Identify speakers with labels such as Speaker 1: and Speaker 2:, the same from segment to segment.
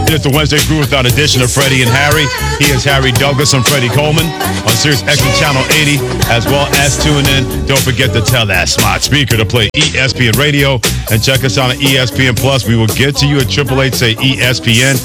Speaker 1: It is the Wednesday Groove Thought edition of Freddie and Harry. He is Harry Douglas and Freddie Coleman on Sirius XM Channel 80, as well as tune in. Don't forget to tell that smart speaker to play ESPN Radio and check us out on ESPN Plus. We will get to you at 888 say ESPN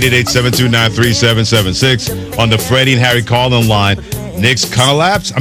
Speaker 1: 888-729-3776 on the Freddie and Harry call-in line. Knicks comeback.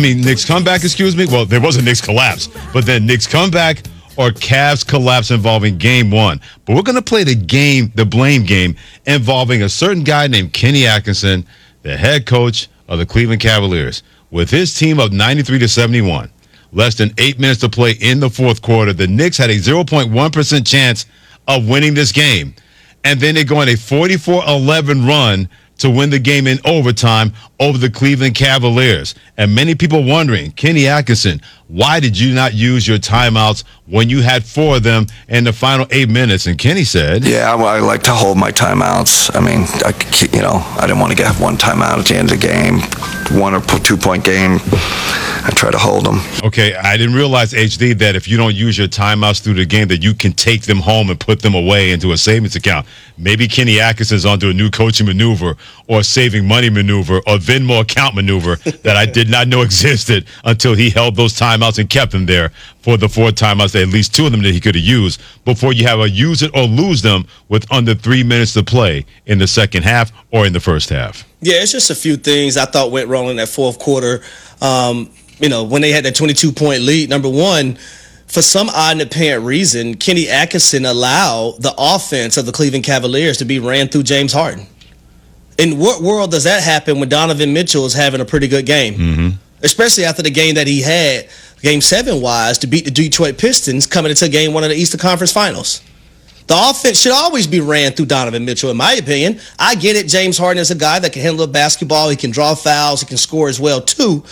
Speaker 1: Well, there was a Knicks collapse, but then Knicks comeback or Cavs collapse involving Game 1. But we're going to play the blame game involving a certain guy named Kenny Atkinson, the head coach of the Cleveland Cavaliers. With his team up 93-71, less than 8 minutes to play in the fourth quarter, the Knicks had a 0.1% chance of winning this game. And then they go on a 44-11 run to win the game in overtime over the Cleveland Cavaliers. And many people wondering, Kenny Atkinson, why did you not use your timeouts when you had 4 of them in the final 8 minutes? And Kenny said,
Speaker 2: "Yeah, I like to hold my timeouts. I mean, I didn't want to have one timeout at the end of the game, 1 or 2 point game. I try to hold them."
Speaker 1: Okay, I didn't realize, HD, that if you don't use your timeouts through the game, that you can take them home and put them away into a savings account. Maybe Kenny Atkinson's onto a new coaching maneuver or saving money maneuver or Venmo account maneuver that I did not know existed until he held those timeouts and kept them there for the 4 timeouts, at least 2 of them that he could have used before you have a use it or lose them with under 3 minutes to play in the second half or in the first half.
Speaker 3: Yeah, it's just a few things I thought went wrong in that fourth quarter. When they had that 22-point lead, number one, for some odd and apparent reason, Kenny Atkinson allowed the offense of the Cleveland Cavaliers to be ran through James Harden. In what world does that happen when Donovan Mitchell is having a pretty good game? Mm-hmm. Especially after the game that he had, Game 7-wise, to beat the Detroit Pistons coming into Game 1 of the Eastern Conference Finals. The offense should always be ran through Donovan Mitchell, in my opinion. I get it. James Harden is a guy that can handle a basketball. He can draw fouls. He can score as well, too.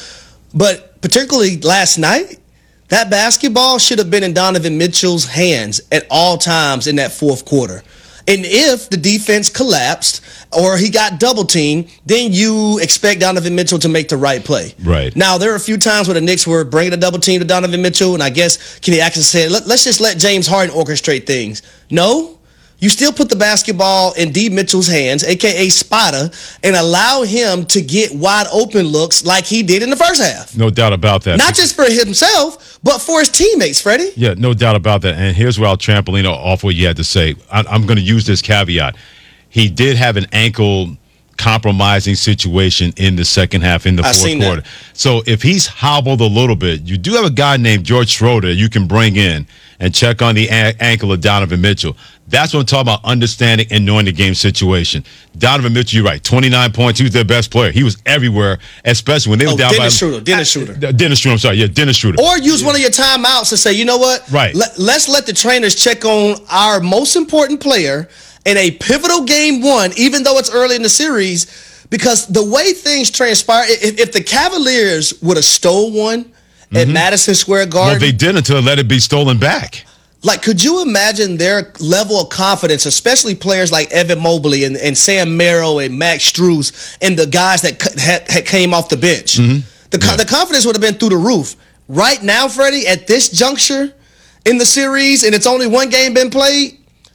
Speaker 3: But particularly last night, that basketball should have been in Donovan Mitchell's hands at all times in that fourth quarter. And if the defense collapsed or he got double teamed, then you expect Donovan Mitchell to make the right play.
Speaker 1: Right.
Speaker 3: Now, there are a few times where the Knicks were bringing a double team to Donovan Mitchell, and I guess Kenny Atkinson said, let's just let James Harden orchestrate things. No. You still put the basketball in D. Mitchell's hands, a.k.a. Spada, and allow him to get wide open looks like he did in the first half.
Speaker 1: No doubt about that.
Speaker 3: Not just for himself, but for his teammates, Freddie.
Speaker 1: Yeah, no doubt about that. And here's where I'll trampoline off what you had to say. I'm going to use this caveat. He did have an ankle compromising situation in the second half, in the fourth quarter. So if he's hobbled a little bit, you do have a guy named George Schroeder you can bring in and check on the ankle of Donovan Mitchell. That's what I'm talking about, understanding and knowing the game situation. Donovan Mitchell, you're right, 29 points. He was their best player. He was everywhere, especially when they were down
Speaker 3: Dennis Schroeder. Dennis Schroeder.
Speaker 1: Dennis Schroeder.
Speaker 3: Or use one of your timeouts and say, you know what?
Speaker 1: Right.
Speaker 3: Let's let the trainers check on our most important player in a pivotal Game 1, even though it's early in the series, because the way things transpire, if the Cavaliers would have stole one at Madison Square Garden.
Speaker 1: Well, they didn't until they let it be stolen back.
Speaker 3: Like, could you imagine their level of confidence, especially players like Evan Mobley and Sam Merrill and Max Strus and the guys that had came off the bench? Mm-hmm. The confidence would have been through the roof. Right now, Freddie, at this juncture in the series, and it's only one game been played,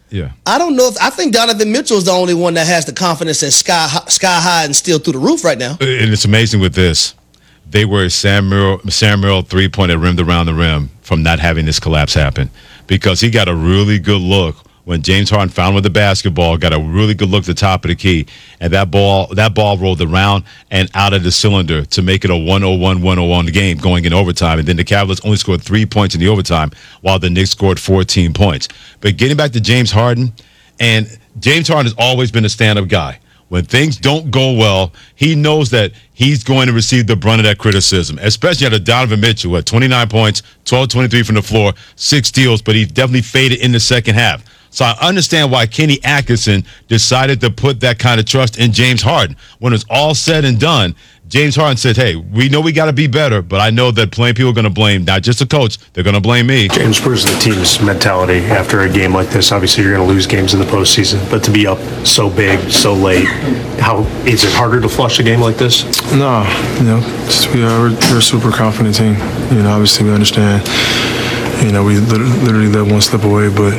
Speaker 3: I don't know I think Donovan Mitchell is the only one that has the confidence that's sky high and still through the roof right now.
Speaker 1: And it's amazing with this. They were Sam Merrill 3-pointer rimmed around the rim from not having this collapse happen, because he got a really good look when James Harden found with the basketball, got a really good look at the top of the key, and that ball rolled around and out of the cylinder to make it a 101-101 game going in overtime. And then the Cavaliers only scored 3 points in the overtime while the Knicks scored 14 points. But getting back to James Harden, and James Harden has always been a stand-up guy. When things don't go well, he knows that he's going to receive the brunt of that criticism, especially out of Donovan Mitchell, who had 29 points, 12-23 from the floor, 6 steals, but he definitely faded in the second half. So I understand why Kenny Atkinson decided to put that kind of trust in James Harden. When it's all said and done, James Harden said, hey, we know we got to be better, but I know that plenty of people are going to blame, not just the coach, they're going to blame me.
Speaker 4: James, where's the team's mentality after a game like this? Obviously, you're going to lose games in the postseason, but to be up so big, so late, how is it harder to flush a game like this?
Speaker 5: No, we're a super confident team. Obviously we understand, we literally let one slip away, but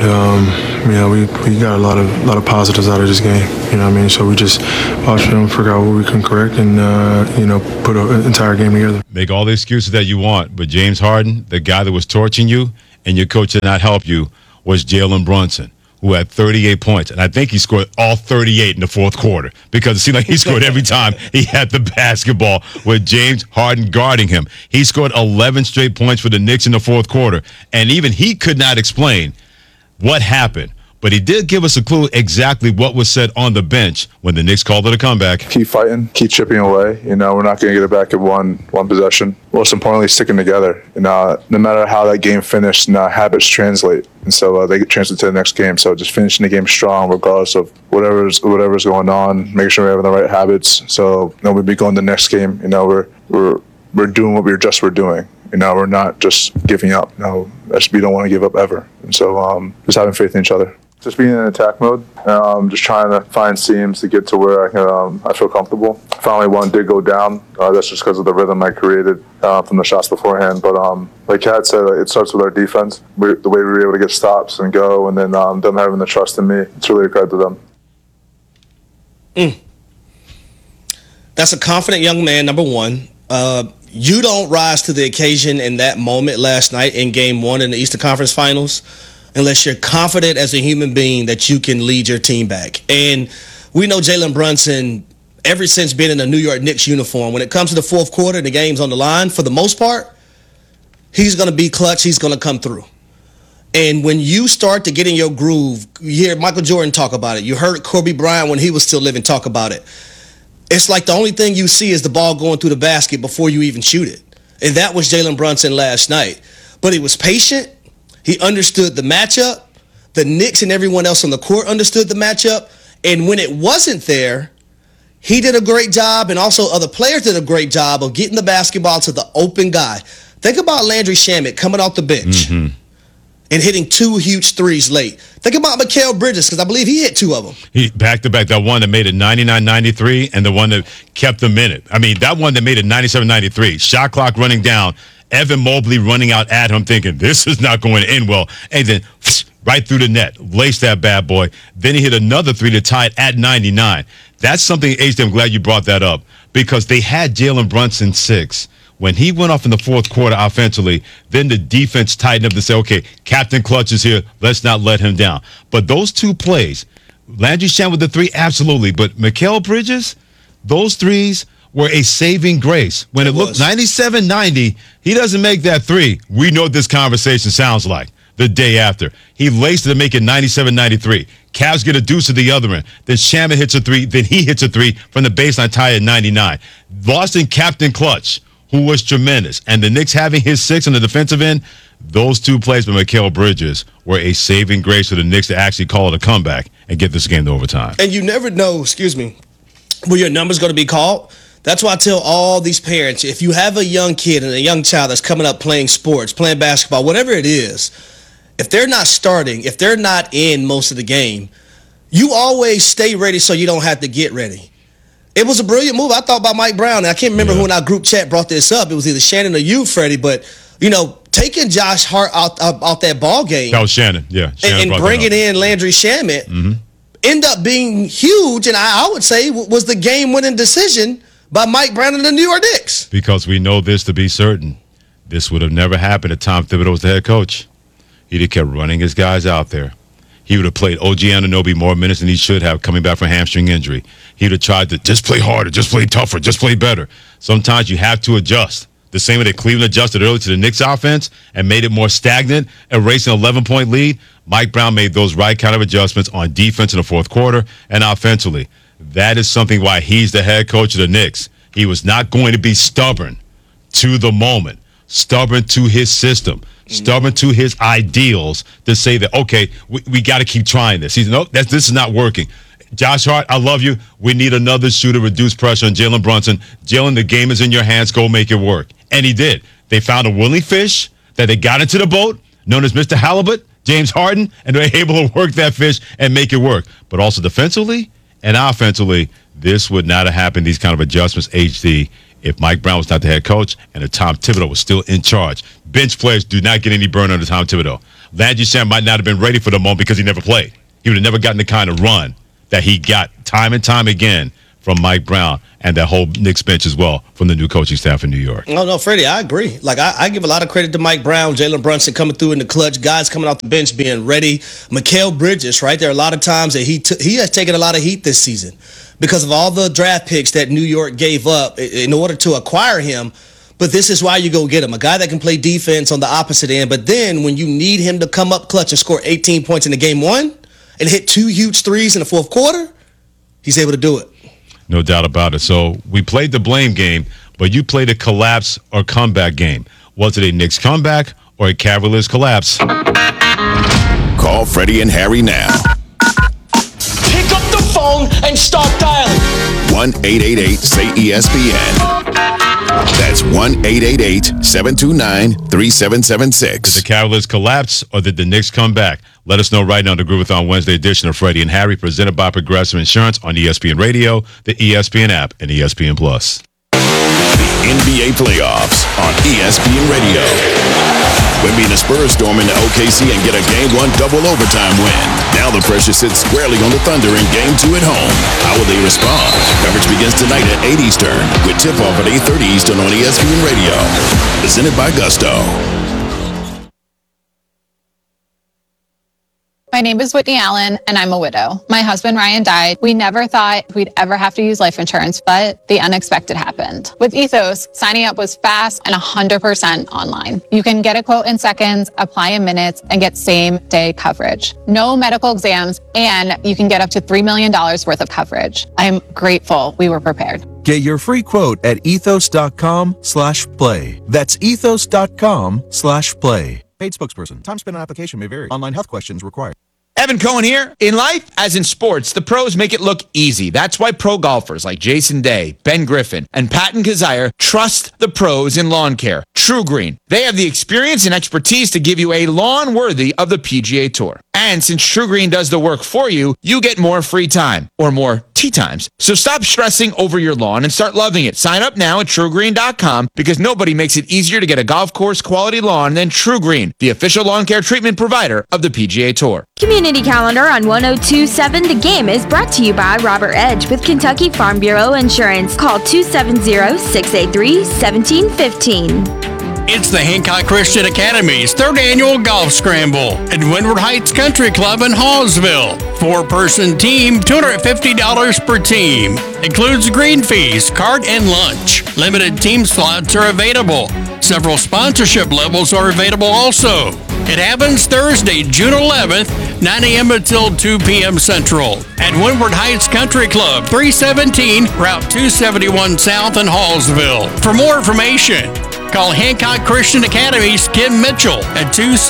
Speaker 5: we got a lot of positives out of this game. So we just watch film, figure out what we can correct, and put an entire game together.
Speaker 1: Make all the excuses that you want, but James Harden, the guy that was torching you and your coach did not help you, was Jalen Brunson, who had 38 points. And I think he scored all 38 in the fourth quarter because it seemed like he scored every time he had the basketball with James Harden guarding him. He scored 11 straight points for the Knicks in the fourth quarter, and even he could not explain what happened. But he did give us a clue exactly what was said on the bench when the Knicks called it a comeback.
Speaker 6: Keep fighting, keep chipping away. We're not going to get it back at one possession. Most importantly, sticking together. No matter how that game finished, habits translate. And so they translate to the next game. So just finishing the game strong, regardless of whatever's going on, making sure we're having the right habits. So we'll be going to the next game. We're doing what we're doing. We're not just giving up. We don't want to give up ever. And so just having faith in each other. Just being in attack mode, just trying to find seams to get to where I feel comfortable. Finally, one did go down. That's just because of the rhythm I created from the shots beforehand. But like Kat said, it starts with our defense. The way we were able to get stops and go, and then them having the trust in me. It's really a credit to them.
Speaker 3: That's a confident young man, number one. You don't rise to the occasion in that moment last night in Game 1 in the Eastern Conference Finals unless you're confident as a human being that you can lead your team back. And we know Jalen Brunson, ever since being in a New York Knicks uniform, when it comes to the fourth quarter and the game's on the line, for the most part, he's going to be clutch. He's going to come through. And when you start to get in your groove, you hear Michael Jordan talk about it. You heard Kobe Bryant when he was still living talk about it. It's like the only thing you see is the ball going through the basket before you even shoot it. And that was Jalen Brunson last night. But he was patient. He understood the matchup. The Knicks and everyone else on the court understood the matchup. And when it wasn't there, he did a great job, and also other players did a great job of getting the basketball to the open guy. Think about Landry Shamet coming off the bench and hitting 2 huge threes late. Think about Mikal Bridges, because I believe he hit 2 of them.
Speaker 1: He back-to-back, that one that made it 99-93 and the one that kept them in it. I mean, that one that made it 97-93. Shot clock running down. Evan Mobley running out at him thinking, this is not going to end well. And then right through the net, laced that bad boy. Then he hit another 3 to tie it at 99. That's something, HD, I'm glad you brought that up, because they had Jalen Brunson 6. When he went off in the fourth quarter offensively, then the defense tightened up to say, okay, Captain Clutch is here. Let's not let him down. But those 2 plays, Landry Shamet with the 3, absolutely. But Mikal Bridges, those 3s were a saving grace. When it looked 97-90, he doesn't make that 3. We know what this conversation sounds like the day after. He laced it to make it 97-93. Cavs get a deuce at the other end. Then Shamet hits a 3. Then he hits a 3 from the baseline tie at 99. Lost in Captain Clutch, who was tremendous. And the Knicks having his 6 on the defensive end, those 2 plays by Mikal Bridges were a saving grace for the Knicks to actually call it a comeback and get this game to overtime.
Speaker 3: And you never know, where your number's going to be called. That's why I tell all these parents, if you have a young kid and a young child that's coming up playing sports, playing basketball, whatever it is, if they're not starting, if they're not in most of the game, you always stay ready so you don't have to get ready. It was a brilliant move. I thought about Mike Brown. And I can't remember who in our group chat brought this up. It was either Shannon or you, Freddie. But, taking Josh Hart out that ball game.
Speaker 1: That was Shannon, yeah.
Speaker 3: Shannon and bringing in Landry Shamet end up being huge. And I would say was the game-winning decision by Mike Brown and the New York Knicks.
Speaker 1: Because we know this to be certain. This would have never happened if Tom Thibodeau was the head coach. He'd have kept running his guys out there. He would have played OG Anunoby more minutes than he should have coming back from hamstring injury. He would have tried to just play harder, just play tougher, just play better. Sometimes you have to adjust. The same way that Cleveland adjusted early to the Knicks offense and made it more stagnant, erasing an 11-point lead, Mike Brown made those right kind of adjustments on defense in the fourth quarter and offensively. That is something why he's the head coach of the Knicks. He was not going to be stubborn to the moment, stubborn to his system, stubborn to his ideals to say that, okay, we got to keep trying this. He's nope, this is not working. Josh Hart, I love you. We need another shooter, reduce pressure on Jalen Brunson. Jalen, the game is in your hands. Go make it work. And he did. They found a willing fish that they got into the boat, known as Mr. Halibut, James Harden, and they're able to work that fish and make it work. But also defensively and offensively, this would not have happened, these kind of adjustments, HD, if Mike Brown was not the head coach and if Tom Thibodeau was still in charge. Bench players do not get any burn under Tom Thibodeau. Landry Shamet might not have been ready for the moment because he never played. He would have never gotten the kind of run that he got time and time again from Mike Brown and that whole Knicks bench as well from the new coaching staff in New York.
Speaker 3: No, Freddie, I agree. Like, I give a lot of credit to Mike Brown, Jalen Brunson coming through in the clutch, guys coming off the bench being ready. Mikal Bridges, right? There are a lot of times that he has taken a lot of heat this season because of all the draft picks that New York gave up in order to acquire him. But this is why you go get him, a guy that can play defense on the opposite end. But then when you need him to come up clutch and score 18 points in the game one and hit 2 huge threes in the fourth quarter, he's able to do it.
Speaker 1: No doubt about it. So we played the blame game, but you played a collapse or comeback game. Was it a Knicks comeback or a Cavaliers collapse?
Speaker 7: Call Freddie and Harry now.
Speaker 8: Pick up the phone and start dialing.
Speaker 7: 1-888-SAY-ESPN. That's 1-888-729-3776.
Speaker 1: Did the Cavaliers collapse or did the Knicks come back? Let us know right now on the Groovathon Wednesday edition of Freddie and Harry, presented by Progressive Insurance on ESPN Radio, the ESPN app, and ESPN Plus.
Speaker 7: The NBA playoffs on ESPN Radio. Wemby and the Spurs storm into OKC and get a Game 1 double overtime win. Now the pressure sits squarely on the Thunder in Game 2 at home. How will they respond? Coverage begins tonight at 8 Eastern with tip-off at 8:30 Eastern on ESPN Radio. Presented by Gusto.
Speaker 9: My name is Whitney Allen, and I'm a widow. My husband, Ryan, died. We never thought we'd ever have to use life insurance, but the unexpected happened. With Ethos, signing up was fast and 100% online. You can get a quote in seconds, apply in minutes, and get same-day coverage. No medical exams, and you can get up to $3 million worth of coverage. I'm grateful we were prepared.
Speaker 10: Get your free quote at ethos.com/play. That's ethos.com/play. Paid spokesperson. Time spent on application may vary. Online health questions required.
Speaker 11: Evan Cohen here. In life, as in sports, the pros make it look easy. That's why pro golfers like Jason Day, Ben Griffin, and Patton Kazire trust the pros in lawn care. True Green. They have the experience and expertise to give you a lawn worthy of the PGA Tour. And since True Green does the work for you, you get more free time, or more tee times. So stop stressing over your lawn and start loving it. Sign up now at TrueGreen.com because nobody makes it easier to get a golf course quality lawn than True Green, the official lawn care treatment provider of the PGA Tour.
Speaker 12: Community Calendar on 102.7 The Game is brought to you by Robert Edge with Kentucky Farm Bureau Insurance. Call 270-683-1715.
Speaker 13: It's the Hancock Christian Academy's 3rd annual golf scramble at Windward Heights Country Club in Hallsville. 4-person team, $250 per team. Includes green fees, cart, and lunch. Limited team slots are available. Several sponsorship levels are available also. It happens Thursday, June 11th, 9 a.m. until 2 p.m. Central at Windward Heights Country Club, 317 Route 271 South in Hallsville. For more information, call Hancock Christian Academy's Kim Mitchell at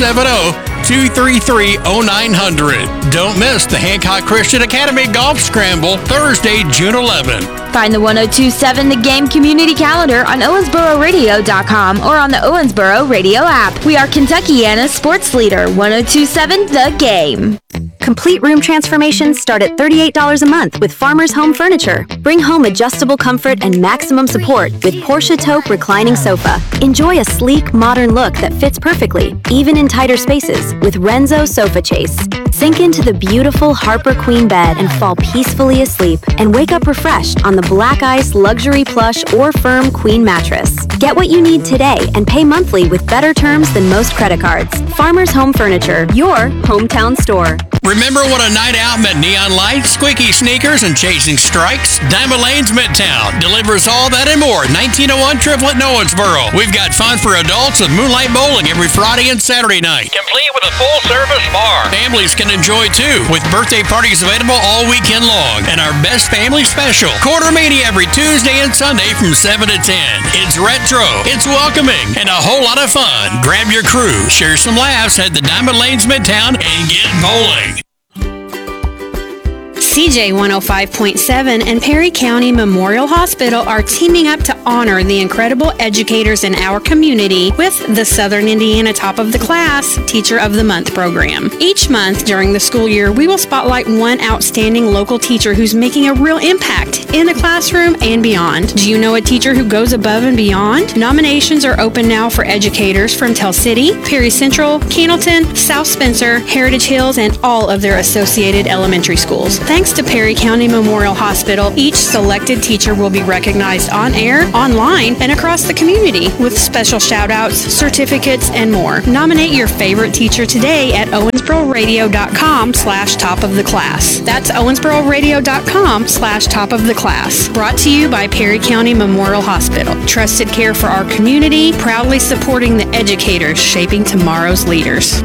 Speaker 13: 270-233-0900. Don't miss the Hancock Christian Academy Golf Scramble, Thursday, June 11th.
Speaker 12: Find the 102.7 The Game community calendar on OwensboroRadio.com or on the Owensboro Radio app. We are Kentuckiana's sports leader, 102.7 The Game.
Speaker 14: Complete room transformations start at $38 a month with Farmers Home Furniture. Bring home adjustable comfort and maximum support with Porsche Taupe reclining sofa. Enjoy a sleek, modern look that fits perfectly, even in tighter spaces, with Renzo Sofa Chase. Sink into the beautiful Harper Queen bed and fall peacefully asleep, and wake up refreshed on the Black Ice Luxury Plush or Firm Queen mattress. Get what you need today and pay monthly with better terms than most credit cards. Farmers Home Furniture, your hometown store.
Speaker 13: Remember what a night out meant? Neon lights, squeaky sneakers, and chasing strikes? Diamond Lanes Midtown delivers all that and more. 1901 Triplet in Owensboro. We've got fun for adults with moonlight bowling every Friday and Saturday night. Complete with a full-service bar. Families can enjoy too, with birthday parties available all weekend long. And our best family special, Quarter Mania every Tuesday and Sunday from 7 to 10. It's retro, it's welcoming, and a whole lot of fun. Grab your crew, share some laughs at the Diamond Lanes Midtown, and get bowling.
Speaker 15: CJ 105.7 and Perry County Memorial Hospital are teaming up to honor the incredible educators in our community with the Southern Indiana Top of the Class Teacher of the Month program. Each month during the school year, we will spotlight one outstanding local teacher who's making a real impact in the classroom and beyond. Do you know a teacher who goes above and beyond? Nominations are open now for educators from Tell City, Perry Central, Cannleton, South Spencer, Heritage Hills, and all of their associated elementary schools. Thanks to Perry County Memorial Hospital, each selected teacher will be recognized on air, online, and across the community with special shout-outs, certificates, and more. Nominate your favorite teacher today at owensbororadio.com/topoftheclass. That's owensbororadio.com/topoftheclass. Brought to you by Perry County Memorial Hospital. Trusted care for our community, proudly supporting the educators shaping tomorrow's leaders.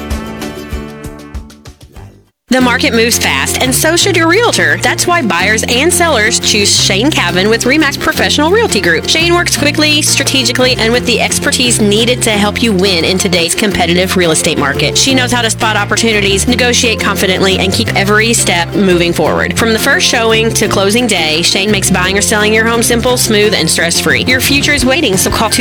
Speaker 15: The market moves fast, and so should your realtor. That's why buyers and sellers choose Shane Cavan with RE/MAX Professional Realty Group. Shane works quickly, strategically, and with the expertise needed to help you win in today's competitive real estate market. She knows how to spot opportunities, negotiate confidently, and keep every step moving forward. From the first showing to closing day, Shane makes buying or selling your home simple, smooth, and stress-free. Your future is waiting, so call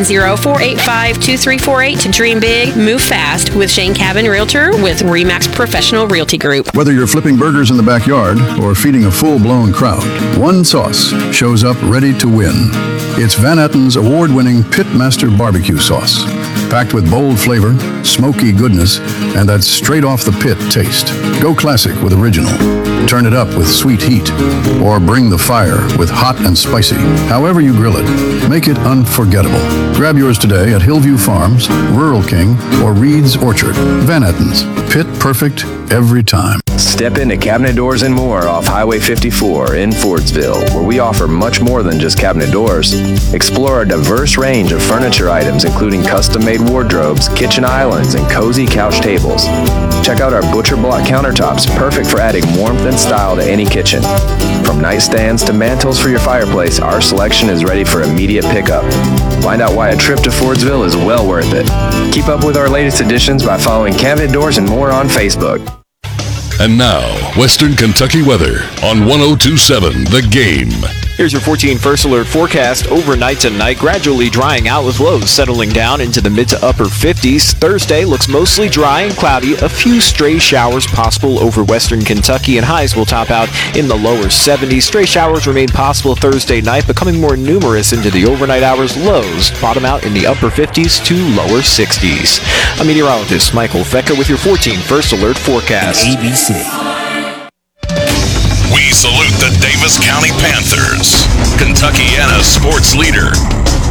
Speaker 15: 270-485-2348 to dream big, move fast with Shane Cavan Realtor with RE/MAX Professional Realty Group.
Speaker 16: Whether you're flipping burgers in the backyard or feeding a full-blown crowd, one sauce shows up ready to win. It's Van Etten's award-winning Pitmaster Barbecue Sauce. Packed with bold flavor, smoky goodness, and that straight-off-the-pit taste. Go classic with original. Turn it up with sweet heat. Or bring the fire with hot and spicy. However you grill it, make it unforgettable. Grab yours today at Hillview Farms, Rural King, or Reed's Orchard. Van Etten's. Pit perfect every time.
Speaker 17: Step into Cabinet Doors and More off Highway 54 in Fordsville, where we offer much more than just cabinet doors. Explore a diverse range of furniture items, including custom-made wardrobes, kitchen islands, and cozy couch tables. Check out our butcher block countertops, perfect for adding warmth and style to any kitchen. From nightstands to mantles for your fireplace, our selection is ready for immediate pickup. Find out why a trip to Fordsville is well worth it. Keep up with our latest additions by following Cabinet Doors and More on Facebook.
Speaker 18: And now, Western Kentucky weather on 102.7 The Game.
Speaker 19: Here's your 14 First Alert forecast. Overnight tonight, gradually drying out with lows settling down into the mid to upper 50s. Thursday looks mostly dry and cloudy. A few stray showers possible over western Kentucky, and highs will top out in the lower 70s. Stray showers remain possible Thursday night, becoming more numerous into the overnight hours. Lows bottom out in the upper 50s to lower 60s. I'm meteorologist Michael Fecker with your 14 First Alert forecast.
Speaker 7: ABC. We salute the Davis County Panthers, Kentuckiana's sports leader.